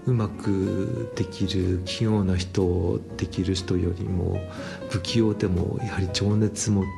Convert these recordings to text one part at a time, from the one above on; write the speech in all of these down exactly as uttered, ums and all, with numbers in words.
うまくできる器用な人、できる人よりも不器用でもやはり情熱持って、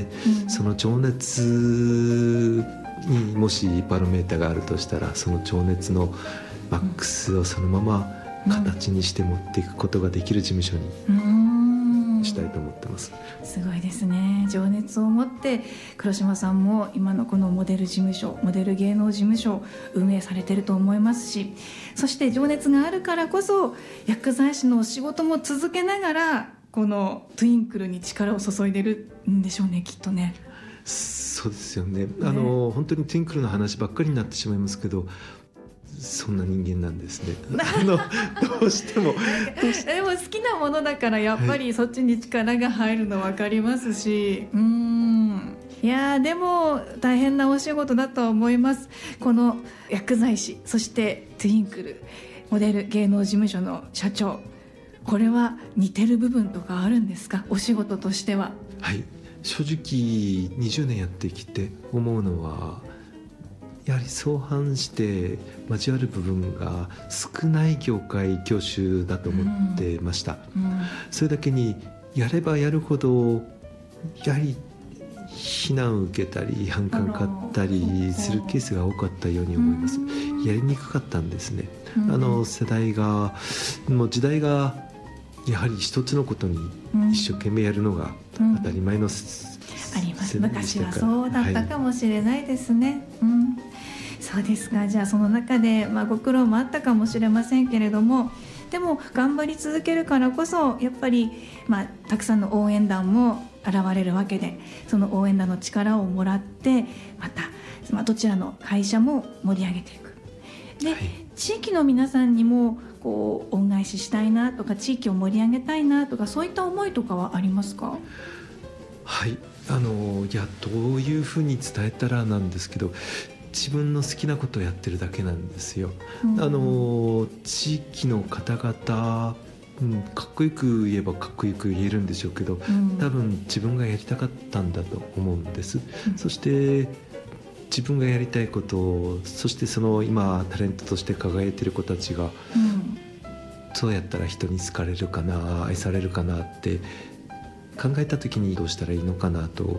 うん、その情熱にもしバロメーターがあるとしたら、その情熱のマックスをそのまま形にして持っていくことができる事務所にしたいと思ってます。 すごいですね。情熱を持って黒島さんも今のこのモデル事務所、モデル芸能事務所を運営されていると思いますし、そして情熱があるからこそ薬剤師のお仕事も続けながらこのトゥインクルに力を注いでるんでしょうね、きっとね。 そうですよね。あの、ね、本当にトゥインクルの話ばっかりになってしまいますけど、そんな人間なんですね。あのどうしてもでも好きなものだからやっぱりそっちに力が入るの分かりますし、はい、うーんいやでも大変なお仕事だと思います。この薬剤師、そしてトゥインクルモデル芸能事務所の社長、これは似てる部分とかあるんですか、お仕事としては。 はい、正直にじゅうねんやってきて思うのは、やはり相反して交わる部分が少ない業界業種だと思ってました、うんうん、それだけにやればやるほどやはり非難を受けたり反感買ったりするケースが多かったように思います。やりにくかったんですね、うん、あの世代がもう時代がやはり一つのことに一生懸命やるのが当たり前の、うん、 あります。昔はそうだったかもしれないですね、はい、うん、そうですか。じゃあその中で、まあ、ご苦労もあったかもしれませんけれども、でも頑張り続けるからこそやっぱり、まあ、たくさんの応援団も現れるわけで、その応援団の力をもらってまた、まあ、どちらの会社も盛り上げていく。で、はい、地域の皆さんにもこう恩返ししたいなとか、地域を盛り上げたいなとか、そういった思いとかはありますか？ はい、あのいやどういうふうに伝えたらなんですけど、自分の好きなことをやってるだけなんですよ、うん、あの地域の方々、うん、かっこよく言えばかっこよく言えるんでしょうけど、うん、多分自分がやりたかったんだと思うんです、うん、そして自分がやりたいことを、そしてその今タレントとして輝いている子たちが、うん、どうやったら人に好かれるかな、愛されるかなって考えた時にどうしたらいいのかなと、うん、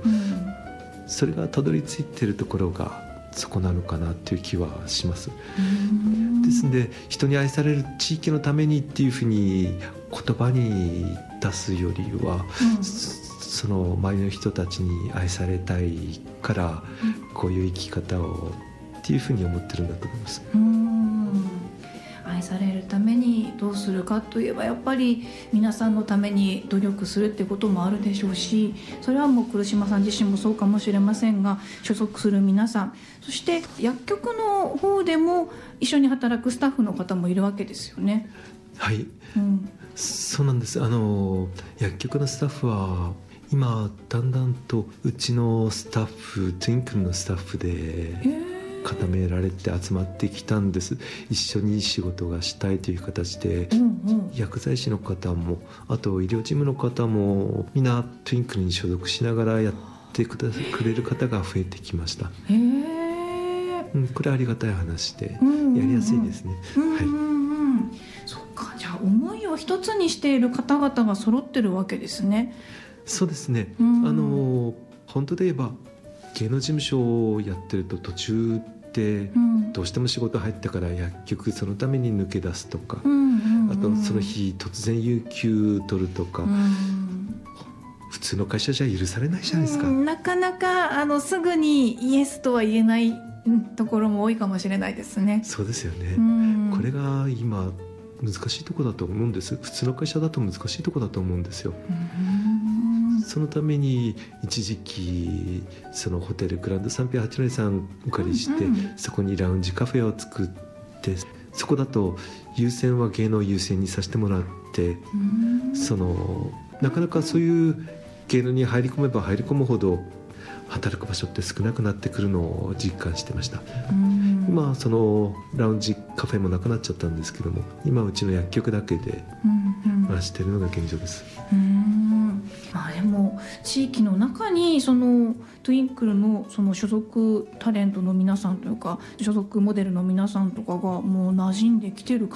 それがたどり着いているところがそこなのかなっていう気はします。ですので人に愛される地域のためにっていうふうに言葉に出すよりは、うん、その周りの人たちに愛されたいから、うん、こういう生き方をっていうふうに思ってるんだと思います。うん、 愛されるためにどうするかといえば、やっぱり皆さんのために努力するってこともあるでしょうし、それはもう黒島さん自身もそうかもしれませんが、所属する皆さん、そして薬局の方でも一緒に働くスタッフの方もいるわけですよね。 はい、うん、そうなんです。あの薬局のスタッフは今だんだんとうちのスタッフ、トゥインクルのスタッフで固められて集まってきたんです。一緒に仕事がしたいという形で、うんうん、薬剤師の方も、あと医療事務の方もみんなトゥインクルに所属しながらやってくだくれる方が増えてきました。へー、うん、これはありがたい話で、うんうんうん、やりやすいですね、うんうんうん、 はい、そっか。じゃあ思いを一つにしている方々が揃ってるわけですね。 そうですね、うん、あの本当で言えば芸能事務所をやってると途中でどうしても仕事入ったから薬局そのために抜け出すとか、うんうんうん、あとその日突然有給取るとか、うん、普通の会社じゃ許されないじゃないですか、うん、 なかなかあのすぐにイエスとは言えないところも多いかもしれないですね。 そうですよね、うん、これが今難しいところだと思うんです。普通の会社だと難しいところだと思うんですよ、うん、そのために一時期そのホテルグランドさんびゃくはちじゅうさんお借りして、うんうん、そこにラウンジカフェを作って、そこだと優先は芸能優先にさせてもらって、うん、そのなかなかそういう芸能に入り込めば入り込むほど働く場所って少なくなってくるのを実感してました、うん、今そのラウンジカフェもなくなっちゃったんですけども、今うちの薬局だけで回しているのが現状です、うんうん、 まあ、でも地域の中にそのトゥインクルのその所属タレントの皆さんというか所属モデルの皆さんとかがもう馴染んできてる